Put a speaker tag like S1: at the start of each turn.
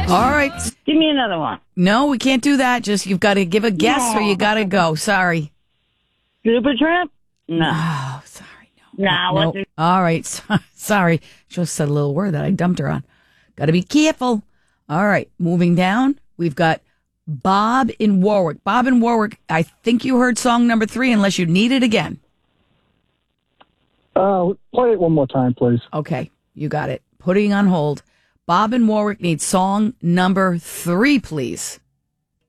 S1: All right.
S2: Give me another one.
S1: No, we can't do that. Just you've got to give a guess or you got to go. Sorry.
S2: Supertramp? No.
S1: Oh, sorry.
S2: No.
S1: Nope. All right. Sorry. Just said a little word that I dumped her on. Got to be careful. All right. Moving down, we've got Bob in Warwick. Bob in Warwick, I think you heard song number 3 unless you need it again.
S3: Play it one more time, please.
S1: Okay. You got it. Putting on hold. Bob in Warwick needs song number 3, please.